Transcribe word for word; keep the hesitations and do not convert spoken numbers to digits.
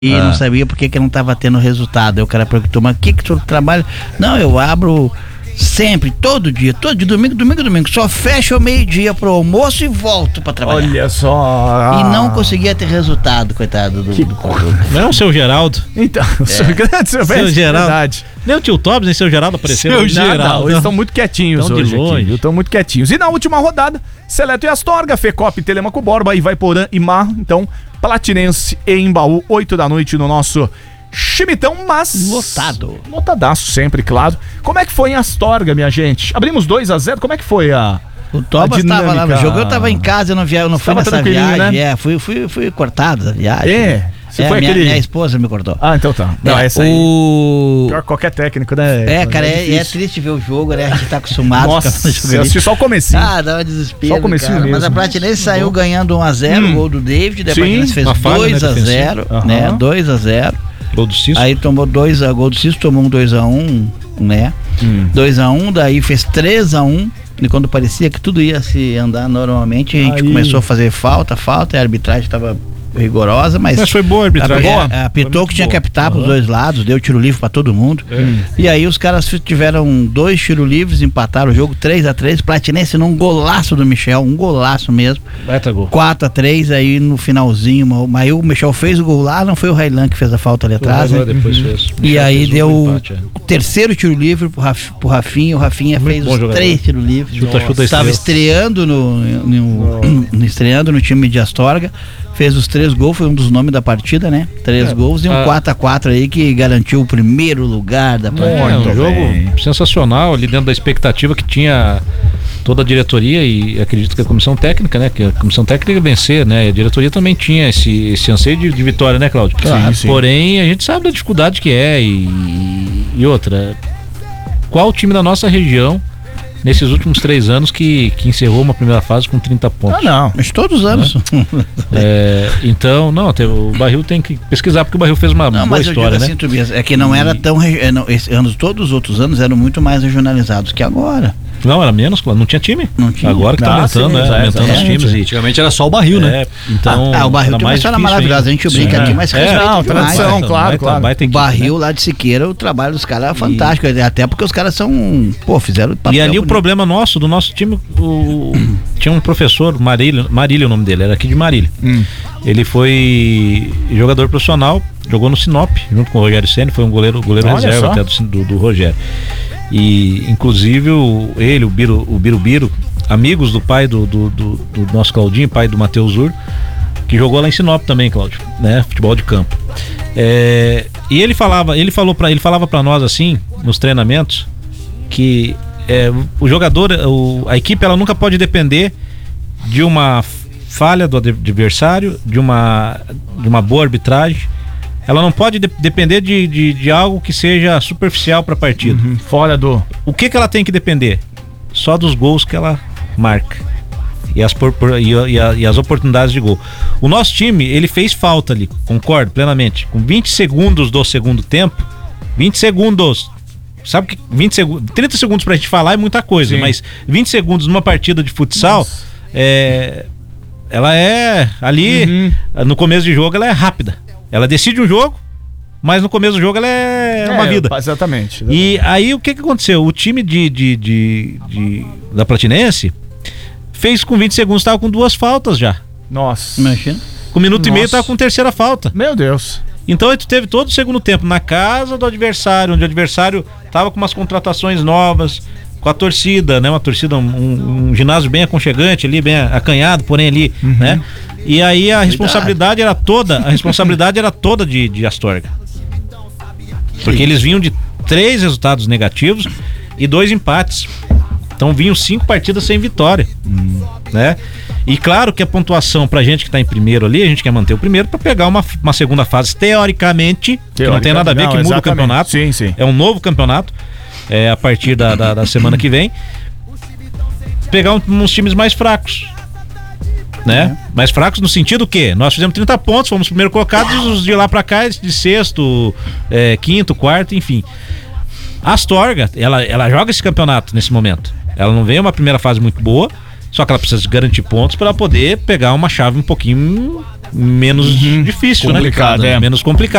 E ah. não sabia por que que não estava tendo resultado. Aí o cara perguntou, mas o que que tu trabalha? Não, eu abro sempre, todo dia, todo dia, domingo, domingo, domingo. Só fecho ao meio-dia pro almoço e volto pra trabalhar. Olha só. E não conseguia ter resultado, coitado do, do produto. Não, o seu Geraldo. Então, é. seu grande seu, seu Geraldo. Verdade. Nem o tio Tobbs, nem seu Geraldo apareceram. Seu Geraldo. Eles estão muito quietinhos tão hoje de longe. aqui. Estão muito quietinhos. E na última rodada, Seleto e Astorga, Fecop, Telemaco Borba, Ivaiporã e Mar. Então, Platinense e Embaú, oito da noite no nosso Chimitão, mas... Lotado. Lotadaço sempre, claro. Como é que foi em Astorga, minha gente? Abrimos dois a zero, como é que foi a... O Tobas estava lá no jogo, eu tava em casa, eu não, via, eu não fui nessa viagem, né? é, fui, fui, fui cortado da viagem. É, você é, foi minha, aquele... minha esposa me cortou. Ah, então tá. Não, é, essa aí... O... Pior que qualquer técnico, né? É, cara, é, é, é triste ver o jogo, né? A gente tá acostumado. Nossa, eu assisti só o comecinho. Ah, dá um desespero, Só o comecinho mesmo. Mas a Platinense saiu ganhando um a zero, hum. gol do David, daí a Sim, Platinense fez dois a zero, uhum. né? dois a zero. Gol do Cisto. Aí tomou dois a gol do Cisto, tomou um dois a um, né? Hum. dois a um, daí fez três a um. E quando parecia que tudo ia se andar normalmente, a gente aí. começou a fazer falta, falta, e a arbitragem estava rigorosa, mas... Mas foi boa a arbitragem. É, apitou que tinha que apitar pros dois lados, deu tiro livre pra todo mundo. É. E aí os caras tiveram dois tiros livres, empataram o jogo três a três, Platinense num golaço do Michel, um golaço mesmo. Beta gol. quatro a três, aí no finalzinho, mas aí o Michel fez o gol lá, não foi o Railan que fez a falta ali atrás, né? Depois fez. E aí deu um empate, é. o terceiro tiro livre pro, Raf, pro Rafinha, o Rafinha Muito fez bom os jogador. três tiros livres. Chuta, chuta, Estava estrela. estreando no, no, no, estreando no time de Astorga, fez os três gols, foi um dos nomes da partida, né? Três É, gols e um a... quatro a quatro aí que garantiu o primeiro lugar da partida. É, um jogo bem. sensacional ali dentro da expectativa que tinha toda a diretoria e acredito que a comissão técnica, né? Que a comissão técnica ia vencer, né? E a diretoria também tinha esse, esse anseio de, de vitória, né, Cláudio? Sim, sim. Porém, a gente sabe da dificuldade que é e, e outra. Qual o time da nossa região nesses últimos três anos que, que encerrou uma primeira fase com trinta pontos? Ah, não. Mas todos os anos. É, então, não, tem, o Barril tem que pesquisar, porque o Barril fez uma Não, boa mas eu história, digo né? assim, Tobias, é que não era tão. É, não, esse anos, todos os outros anos eram muito mais regionalizados que agora. Não, era menos, claro, não tinha time. Não tinha. Agora que tá Ah, aumentando, sim, né? é, Aumentando é, os times. E, Antigamente era só o Barril, né? é, então, Ah, o Barril era tem uma mais história difícil maravilhosa, ainda. a gente brinca Sim, aqui, é. mas É, respeita não, demais. tradição, Baita, claro, baita, claro. baita O equipe, Barril né? lá de Siqueira, o trabalho dos caras é fantástico, até porque os caras são, pô, fizeram papel E ali o bonito. problema nosso, do nosso time, o, tinha um professor, Marílio, Marílio é o nome dele, era aqui de Marília. Hum. Ele foi jogador profissional, jogou no Sinop, junto com o Rogério Ceni, foi um goleiro, goleiro Olha reserva só. até do, do, do Rogério. E inclusive o, ele, o Biro, o Birubiru, amigos do pai do, do, do, do nosso Claudinho, pai do Matheus Ur, que jogou lá em Sinop também, Cláudio, né? Futebol de campo. É, e ele falava, ele falou para ele falava para nós assim, nos treinamentos, que é, o jogador, o, a equipe, ela nunca pode depender de uma falha do adversário, de uma, de uma boa arbitragem. Ela não pode de, depender de, de, de algo que seja superficial para a partida. Uhum. Fora do... O que que ela tem que depender? Só dos gols que ela marca e as, por, por, e, e, a, e as oportunidades de gol. O nosso time, ele fez falta ali, concordo plenamente. Com vinte segundos do segundo tempo, vinte segundos, sabe que vinte segundos, trinta segundos pra gente falar é muita coisa, Sim. mas vinte segundos numa partida de futsal, é, ela é ali, Uhum. no começo de jogo ela é rápida. Ela decide um jogo, mas no começo do jogo ela é, uma vida. Exatamente. E aí o que que aconteceu? O time de, de, de, de- da Platinense fez com vinte segundos, tava com duas faltas já. Nossa. Imagina. Com um minuto e meio Nossa. tava com terceira falta. Meu Deus. Então aí tu teve todo o segundo tempo na casa do adversário, onde o adversário tava com umas contratações novas, com a torcida, né? Uma torcida, um, um ginásio bem aconchegante ali, bem acanhado, porém ali, né? E aí a responsabilidade era toda, a responsabilidade era toda de, de Astorga. Porque eles vinham de três resultados negativos e dois empates. Então vinham cinco partidas sem vitória, né? E claro que a pontuação pra gente que tá em primeiro ali, a gente quer manter o primeiro pra pegar uma, uma segunda fase, teoricamente, que não tem nada a ver, Não, que muda o exatamente. campeonato. Sim, sim. É um novo campeonato, é, a partir da, da, da semana que vem. Pegar um, uns times mais fracos, né? Mais fracos no sentido que nós fizemos trinta pontos, fomos primeiro colocados, os de lá pra cá, de sexto, é, quinto, quarto, enfim. A Astorga, ela, ela joga esse campeonato nesse momento. Ela não vem uma primeira fase muito boa Só que ela precisa garantir pontos para poder pegar uma chave um pouquinho menos uhum. difícil, complicado, né? É. Menos complicado.